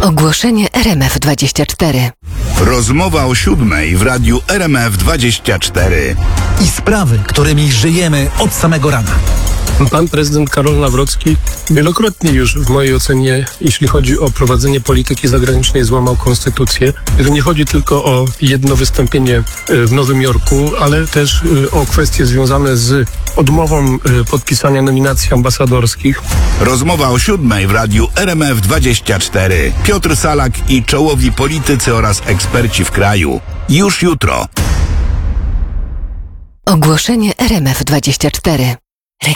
Ogłoszenie RMF24. Rozmowa o 7 w radiu RMF24. I sprawy, którymi żyjemy od samego rana. Pan prezydent Karol Nawrocki wielokrotnie już w mojej ocenie, jeśli chodzi o prowadzenie polityki zagranicznej, złamał konstytucję. Że nie chodzi tylko o jedno wystąpienie w Nowym Jorku, ale też o kwestie związane z odmową podpisania nominacji ambasadorskich. Rozmowa o 7 w radiu RMF24. Piotr Salak i czołowi politycy oraz eksperci w kraju. Już jutro. Ogłoszenie RMF24.